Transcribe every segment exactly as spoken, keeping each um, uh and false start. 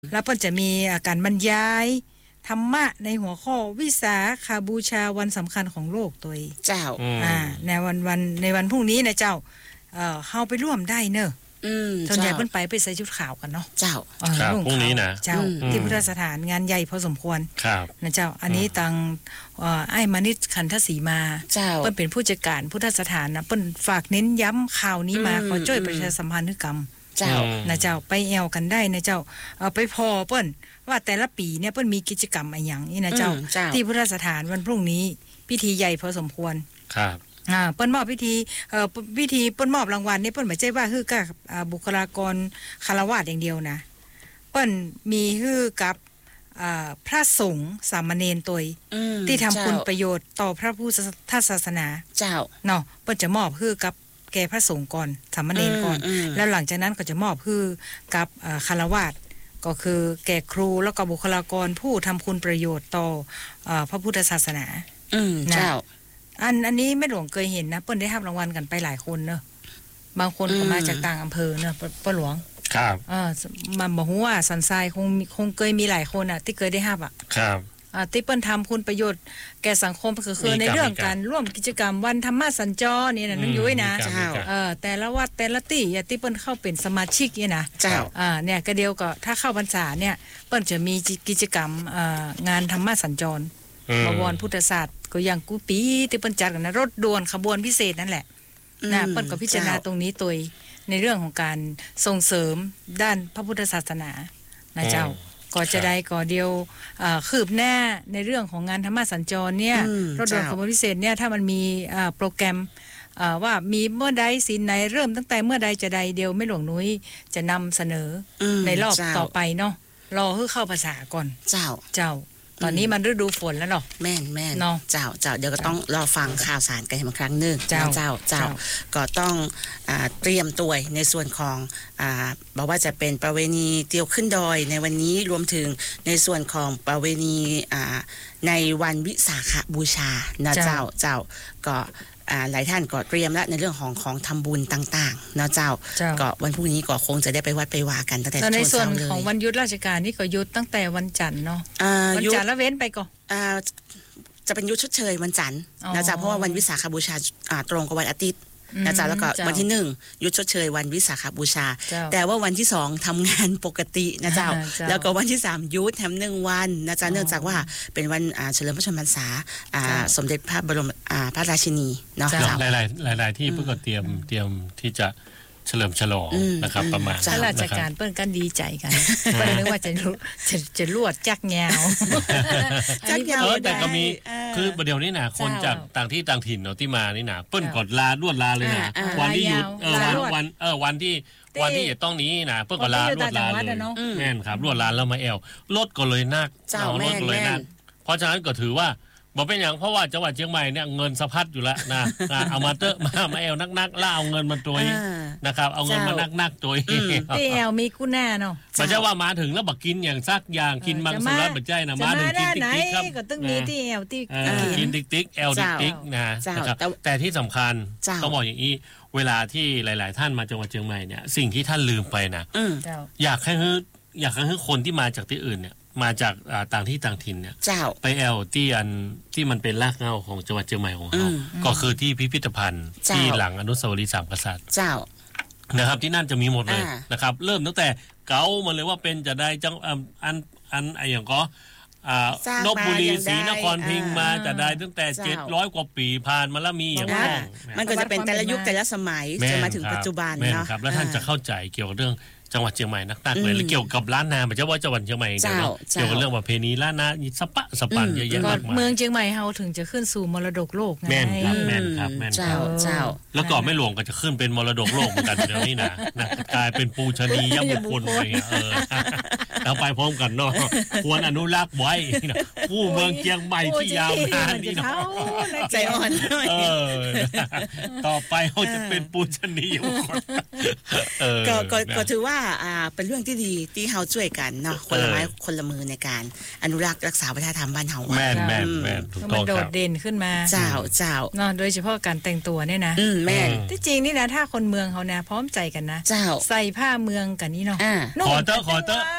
แล้วเพิ่นจะมีการบรรยายธรรมะในหัวข้อวิสาขบูชาวันสำคัญของโลกตัวเจ้าอ่าในวันวันในวันพรุ่งนี้นะเจ้าเอ่อเฮาไปร่วมได้เนอะอืมส่วนใหญ่เพิ่นไปไปใส่ชุดขาวกันเนาะเจ้าครับพรุ่งนี้นะเจ้าที่พุทธสถานงานใหญ่พอสมควรครับนะเจ้าอันนี้ตังเอ่อไอ้มณิชขันธสีมาเจ้าเพิ่นเป็นผู้จัดการพุทธสถานนะเพิ่นฝากเน้นย้ำข่าวนี้มาขอช่วยประชาสัมพันธ์กรรมเจ้านะเจ้าไปแอวกันได้นะเจ้าเอาไปพอเปิ้นว่าแต่ละปีเนี่ยเปิ้นมีกิจกรรมอะไรอย่างนี้นะเจ้าที่พุทธสถานวันพรุ่งนี้พิธีใหญ่พอสมควรครับอ่าเปิ้นมอบพิธีเอ่อพิธีเปิ้นมอบรางวัลนี่เปิ้นไม่ใช่ว่าคือกับอ่าบุคลากรคฤหัสถ์อย่างเดียวนะเปิ้นมีคือกับอ่าพระสงฆ์สามเณรตวยที่ทำคุณประโยชน์ต่อพระพุทธศาสนาเจ้าเนาะเปิ้นจะมอบคือกับแก่พระสงฆ์ก่อนสามเณรก่อนแล้วหลังจากนั้นก็จะมอบคือกับคฤหัสถ์ก็คือแก่ครูแล้วก็บุคลากรผู้ทำคุณประโยชน์ต่อพระพุทธศาสนาอืมเจ้าอันอันนี้แม่หลวงเคยเห็นนะเปิ้นได้รับรางวัลกันไปหลายคนเนอะบางคนก็มาจากต่างอำเภอเนอะป้าหลวงครับเออมันบอกว่าสันทรายคงคงเคยมีหลายคนอ่ะที่เคยได้รับอ่ะครับอ่าที่เปิ้นทำคุณประโยชน์แก่สังคมก็คือในเรื่องการร่วมกิจกรรมวันธรรมสัญจรนี่น่ะนึกอยู่นะเออแต่ละวัดแต่ละที่อย่าที่เปิ้นเข้าเป็นสมาชิกนี่นะเจ้าอ่าเนี่ยก็เดียวก็ถ้าเข้าพรรษาเนี่ยเปิ้นจะมีกิจกรรมเอ่องานธรรมสัญจรบวรพุทธศาสตร์ก็อย่างกูปีที่เปิ้นจัดกันนะรถด่วนขบวนพิเศษนั่นแหละนะเปิ้นก็พิจารณาตรงนี้ตัวในเรื่องของการส่งเสริมด้านพระพุทธศาสนานะเจ้าก็จะได้ก่อเดียวคืบหน้าในเรื่องของงานธรรมสัญจรเนี่ยรถด่วนขบวนพิเศษเนี่ยถ้ามันมีโปรแกรมว่ามีเมื่อใดสินไหนเริ่มตั้งแต่เมื่อใดจะใดเดียวไม่หลวงนุ้ยจะนำเสนอในรอบต่อไปเนาะรอให้เข้าภาษาก่อนเจ้าเจ้าตอนนี้มันฤดูฝนแล้วเนาะแม่นแม่นเจ้าเจ้าเดี๋ยวก็ต้องรอฟังข่าวสารกันอีกครั้งนึงเจ้าเจ้าเจ้าก็ต้องอ่าเตรียมตัวในส่วนของอ่าบอกว่าจะเป็นประเวณีเที่ยวขึ้นดอยในวันนี้รวมถึงในส่วนของประเวณีอ่าในวันวิสาขบูชานะเจ้าเจ้าก็อ่าหลายท่านก็เตรียมแล้วในเรื่องของของทำบุญต่างๆเนาะเจ้าก็วันพรุ่งนี้ก็คงจะได้ไปวัดไปวากันตั้งแต่ช่วงเช้าเลยในส่วนของวันหยุดราชการนี่ก็หยุดตั้งแต่วันจันทร์เนาะวันจันทร์แล้วเว้นไปก่อนอ่าจะเป็นหยุดชดเชยวันจันทร์นะจ๊ะเพราะว่าวันวิสาขบูชาอ่าตรงกับวันอาทิตย์นะจ๊ะแล้วก็วันที่หนึ่งหยุดชดเชยวันวิสาขบูชาแต่ว่าวันที่สองทำงานปกตินะเจ้าแล้วก็วันที่สามหยุดแถมหนึ่งวันนะจ๊ะเนื่องจากว่าเป็นวันอ่าเฉลิมพระชนมพรรษาอ่าสมเด็จพระบรมอ่าพระราชินีเนาะหลายๆหลายๆที่เพิ่งก็เตรียมเตรียมที่จะเฉลิมฉลองนะครับประมาณข้าราชการเปิ้นกันดีใจกันเปิ้นนึกว่าจะจะจะลวดจักแงวจักแงวแต่ก็มีคือประเดี๋ยวนี้นะคนจากต่างที่ต่างถิ่นเนาะที่มานี่นะเปิ้นกดลาลวดลาเลยนะวันที่หยุดเออวันวันเออวันที่วันที่จะต้องนี้นะเปิ้นก็ลาลวดลาเลยแม่นครับลวดลาแล้วมาแอวรถก็เลยนักเอารถก็เลยนักเพราะฉะนั้นก็ถือว่าบอกเป็นอย่างเพราะว่าจังหวัดเชียงใหม่เนี่ยเงินสะพัดอยู่แล้วนะเอามาเตอะมามาแอวนักๆล่าเอาเงินมาตัวนะครับเอาเงินมานักๆตัวที่แอวมีกู้แน่เนาะไม่ใช่ว่ามาถึงแล้วบักกินอย่างซักอย่างกินมังสวิรัติบัจจัยนะมาถึงกินติ๊กๆครับก็ต้องมีที่แอวที่กินติ๊กๆแอลติ๊กๆนะครับแต่ที่สำคัญต้องบอกอย่างนี้เวลาที่หลายๆท่านมาจังหวัดเชียงใหม่เนี่ยสิ่งที่ท่านลืมไปนะอยากให้อยากให้คนที่มาจากที่อื่นเนี่ยมาจากต่างที่ต่างถิ่นเนี่ยไปแอลที่อันที่มันเป็นรากเหง้าของจังหวัดเชียงใหม่ของเราก็คือที่พิพิธภัณฑ์ที่หลังอนุสาวรีย์สามกษัตริย์เจ้านะครับที่นั่นจะมีหมดเลยนะครับเริ่มตั้งแต่เก๋ามาเลยว่าเป็นจะได้จังอันอันไออย่างก็นพบุรีศรีนครพิงค์มาจะได้ตั้งแต่เจ็ดร้อยกว่าปีผ่านมาแล้วมีอย่างนั้นมันก็จะเป็นแต่ละยุคแต่ละสมัยจนมาถึงปัจจุบันเนาะแล้วท่านจะเข้าใจเกี่ยวกับเรื่องจังหวัดเชียงใหม่นักๆเลยเกี่ยวกับล้านนาไม่ใช่ว่าจังหวัดเชียงใหม่เดียวเกี่ยวกับเรื่องประเพณีล้านนาสปะสปันเยอะแยะมากมายเมืองเชียงใหม่เฮาถึงจะขึ้นสู่มรดกโลกไงแม่นครับแม่นครับแม่นเจ้าเจ้าแล้วก็ไม่หลวงก็จะขึ้นเป็นมรดกโลกเหมือนกันเดี๋ยวนี้นะกลายเป็นปูชนียบุคคลอะไรเงี้ยเออเราไปพร้อมกันเนาะควรอนุรักษ์ไว้ผู้เมืองเชียงใหม่ที่ยาวนานนี่เนาะใจอ่อนเออต่อไปเขาจะเป็นปูชนียบุคคลก็ก็ถือว่าอ่าเป็นเรื่องที่ดีที่เฮาช่วยกันเนาะคนละไม้คนละมือในการอนุรักษ์รักษาวัฒนธรรมบ้านเฮาแม่นแม่นแม่นถูกต้องครับมันโดดเด่นขึ้นมาเจ้าเจ้าเนาะโดยเฉพาะการแต่งตัวเนี่ยนะแม่นที่จริงนี่นะถ้าคนเมืองเฮานะพร้อมใจกันนะเจ้าใส่ผ้าเมืองกันนี่เนาะขอเตอะขอเตอะขอเตอะ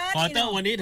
อะวันนี้